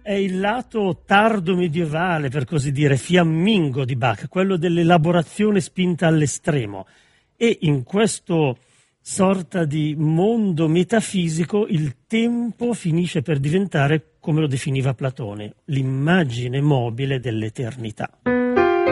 è il lato tardo medievale, per così dire, fiammingo di Bach, quello dell'elaborazione spinta all'estremo. E in questo sorta di mondo metafisico il tempo finisce per diventare, come lo definiva Platone, l'immagine mobile dell'eternità.